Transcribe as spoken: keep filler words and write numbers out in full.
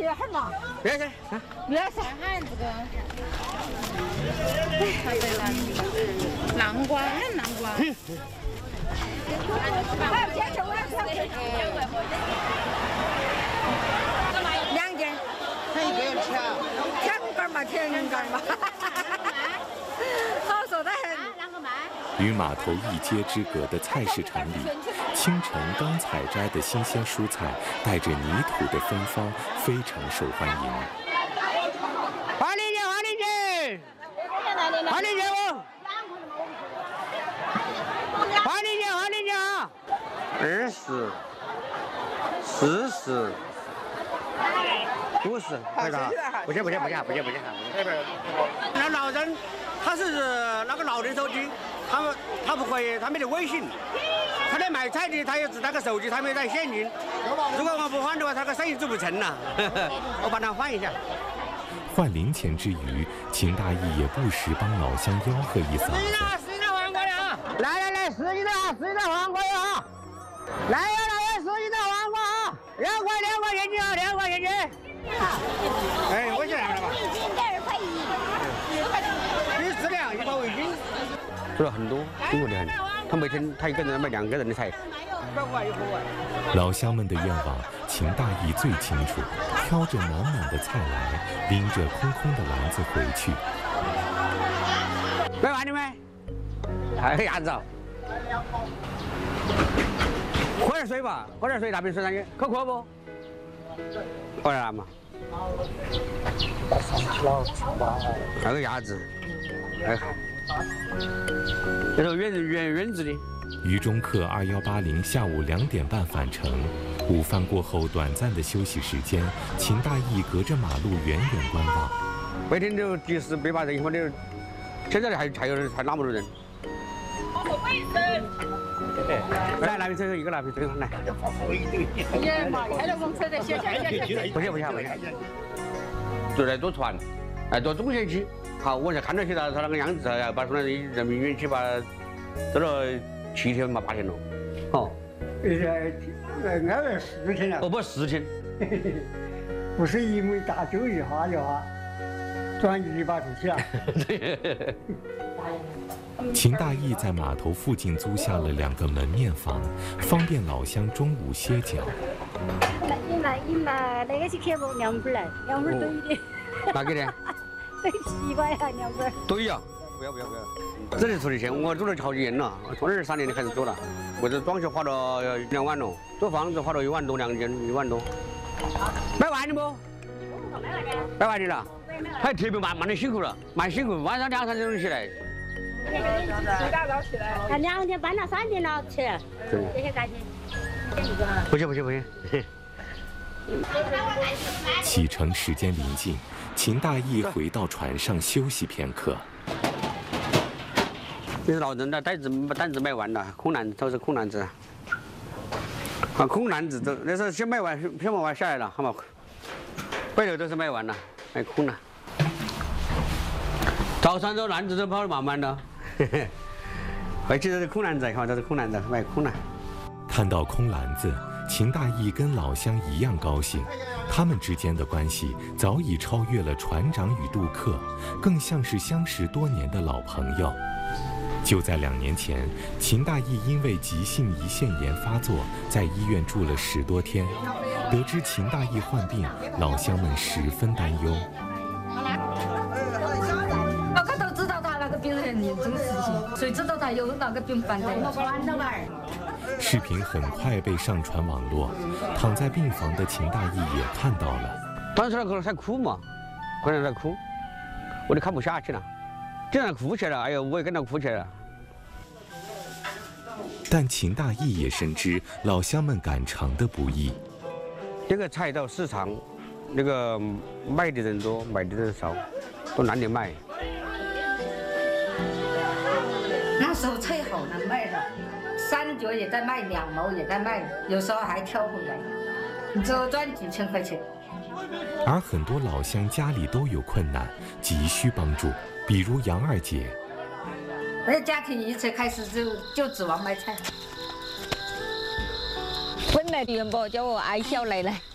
月份嘛？ 月份， 月份。 看这个，它在哪里？南瓜，南瓜。 还有钱我两斤。 看一个要吃啊？ 天干嘛，天干嘛。好说的很。 与码头一街之隔的菜市场里，清晨刚采摘的新鲜蔬菜，带着泥土的芬芳，非常受欢迎。 花莲姐，花莲姐，花莲姐哦，花莲姐，花莲姐啊，二十、四十、五十，快点！不行不行不行不行不行！那老人他是那个老人手机。他们他不可以，他没得微信，他来卖菜的，他也只带个手机，他没带现金。如果我不换的话，他个生意做不成了。我帮他换一下。 换零钱之余，秦大义也不时帮老乡吆喝一嗓子。 十斤的黄瓜呀！来来来，十斤的啊，十斤的黄瓜呀！来呀来呀，十斤的黄瓜啊！两块两块钱斤啊，两块钱斤。哎，我讲了吧？一斤二块一。一十两，一块五斤。做了很多，辛苦的很。他每天他一个人卖两个人的菜。 老乡们的愿望，秦大义最清楚。挑着满满的菜来，拎着空空的篮子回去。 卖完了没？还有鸭子啊！喝点水吧，喝点水，拿瓶水上去，口渴不？喝点嘛。还有鸭子，哎。这是原原原制的。 渝中客二幺八零下午两点半返程，午饭过后短暂的休息时间，秦大义隔着马路远远观望。 每天都几十百把人，或者现在还还有人还那么多人。来，拿瓶水，一个拿瓶水来。 也嘛，开了公车的，谢谢谢谢。 不行不行不行，就来坐船，哎，坐中线去。好，我才看到起他他那个样子，要把从那人民医院去把走了七天嘛八天了，哦。 呃，安排四天了。 哦不，四天。 不是因为大酒一哈的话，转移一把出去了。 秦大义在码头附近租下了两个门面房，方便老乡中午歇脚。 你买你买那个是开不两份来，两份多一点。 哪个的？ 对，西瓜呀，两份。 对呀。不要不要不要，这里出的钱，我做了好几年了，从二三年就开始做了，我这装修花了两万多，做房子花了一万多，两间一万多。卖完了不？卖完的了，还特别蛮蛮的辛苦了，蛮辛苦，晚上两三点钟起来。 一大早起来。 他两天搬到三点了起，这些感情。 不行不行不行。 启程时间临近，秦大义回到船上休息片刻。 这是老人的袋子，把担子卖完了，空篮子都是空篮子。啊，空篮子都那时候先卖完，先卖完下来了，好吗？背头都是卖完了，卖空了。早上这篮子都跑得满满的，回去这是空篮子，看这是空篮子，卖空了。 看到空篮子，秦大义跟老乡一样高兴。他们之间的关系早已超越了船长与渡客，更像是相识多年的老朋友。就在两年前，秦大义因为急性胰腺炎发作，在医院住了十多天。得知秦大义患病，老乡们十分担忧。 大家都知道他那个病很严重事情，谁知道他有那个病犯的？ 视频很快被上传网络，躺在病房的秦大义也看到了。 当时那个在哭嘛，可能在哭，我都看不下去了。竟然哭起来了，哎呦，我也跟着哭起来了。 但秦大义也深知老乡们赶场的不易。 这个菜到市场，那个卖的人多，买的人少，都难得卖。 那时候菜好难卖的，三角也在卖，两毛也在卖，有时候还挑回来，你就赚几千块钱。 而很多老乡家里都有困难，急需帮助。比如杨二姐， 我家庭一切开始就就指望卖菜。 本来的人不叫我爱小来了。